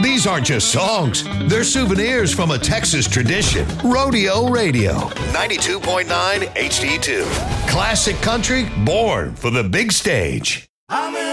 These aren't just songs. They're souvenirs from a Texas tradition. Rodeo Radio. 92.9 HD2. Classic country born for the big stage.